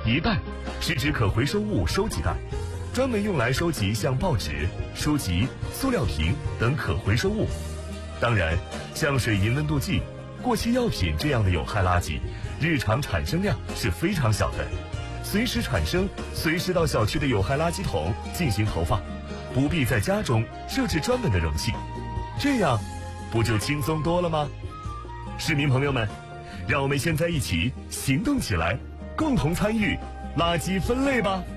一袋是指可回收物收集袋，专门用来收集像报纸、书籍、塑料瓶等可回收物。当然，像水银温度计、过期药品这样的有害垃圾，日常产生量是非常小的，随时产生，随时到小区的有害垃圾桶进行投放，不必在家中设置专门的容器，这样不就轻松多了吗？市民朋友们，让我们现在一起行动起来，共同参与垃圾分类吧。